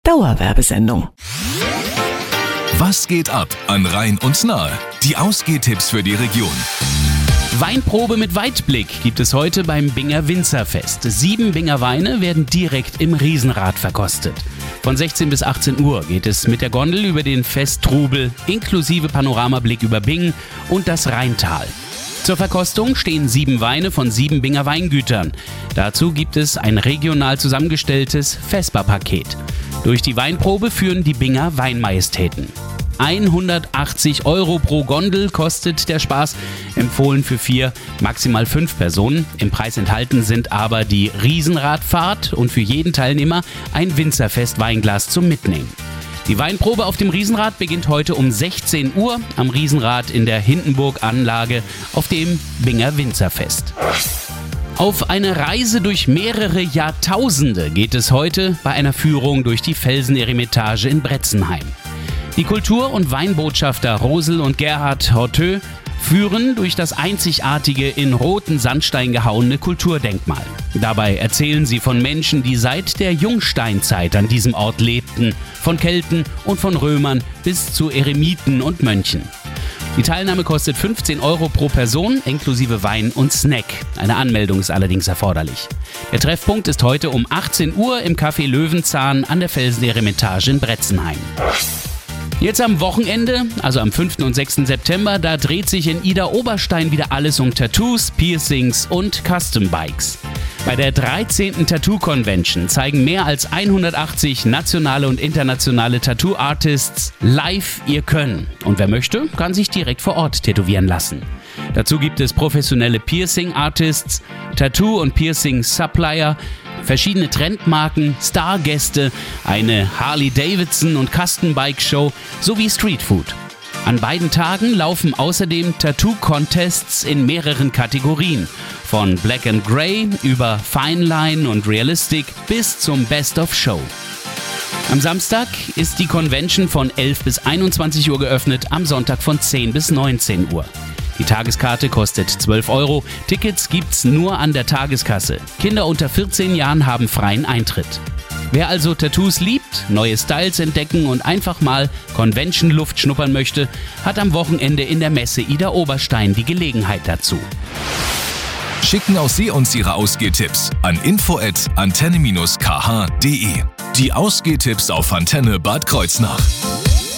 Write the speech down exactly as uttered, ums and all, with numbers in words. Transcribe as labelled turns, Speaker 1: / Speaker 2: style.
Speaker 1: Dauerwerbesendung.
Speaker 2: Was geht ab an Rhein und Nahe? Die Ausgehtipps für die Region.
Speaker 3: Weinprobe mit Weitblick gibt es heute beim Binger Winzerfest. Sieben Binger Weine werden direkt im Riesenrad verkostet. Von sechzehn bis achtzehn Uhr geht es mit der Gondel über den Festtrubel inklusive Panoramablick über Bingen und das Rheintal. Zur Verkostung stehen sieben Weine von sieben Binger Weingütern. Dazu gibt es ein regional zusammengestelltes Vesper-Paket. Durch die Weinprobe führen die Binger Weinmajestäten. hundertachtzig Euro pro Gondel kostet der Spaß, empfohlen für vier, maximal fünf Personen. Im Preis enthalten sind aber die Riesenradfahrt und für jeden Teilnehmer ein Winzerfest-Weinglas zum Mitnehmen. Die Weinprobe auf dem Riesenrad beginnt heute um sechzehn Uhr am Riesenrad in der Hindenburg-Anlage auf dem Binger Winzerfest. Auf eine Reise durch mehrere Jahrtausende geht es heute bei einer Führung durch die Felseneremitage in Bretzenheim. Die Kultur- und Weinbotschafter Rosel und Gerhard Horteux führen durch das einzigartige in roten Sandstein gehauene Kulturdenkmal. Dabei erzählen sie von Menschen, die seit der Jungsteinzeit an diesem Ort lebten, von Kelten und von Römern bis zu Eremiten und Mönchen. Die Teilnahme kostet fünfzehn Euro pro Person, inklusive Wein und Snack. Eine Anmeldung ist allerdings erforderlich. Der Treffpunkt ist heute um achtzehn Uhr im Café Löwenzahn an der Felseneremitage in Bretzenheim. Jetzt am Wochenende, also am fünften und sechsten September, da dreht sich in Idar-Oberstein wieder alles um Tattoos, Piercings und Custom Bikes. Bei der dreizehnten Tattoo-Convention zeigen mehr als hundertachtzig nationale und internationale Tattoo-Artists live ihr Können. Und wer möchte, kann sich direkt vor Ort tätowieren lassen. Dazu gibt es professionelle Piercing-Artists, Tattoo- und Piercing-Supplier, verschiedene Trendmarken, Stargäste, eine Harley-Davidson- und Custom-Bike-Show sowie Streetfood. An beiden Tagen laufen außerdem Tattoo-Contests in mehreren Kategorien. Von Black and Grey über Fine Line und Realistic bis zum Best of Show. Am Samstag ist die Convention von elf bis einundzwanzig Uhr geöffnet, am Sonntag von zehn bis neunzehn Uhr. Die Tageskarte kostet zwölf Euro, Tickets gibt's nur an der Tageskasse. Kinder unter vierzehn Jahren haben freien Eintritt. Wer also Tattoos liebt, neue Styles entdecken und einfach mal Convention-Luft schnuppern möchte, hat am Wochenende in der Messe Idar-Oberstein die Gelegenheit dazu.
Speaker 2: Schicken auch Sie uns Ihre Ausgehtipps an info at antenne dash k h punkt de. Die Ausgehtipps auf Antenne Bad Kreuznach.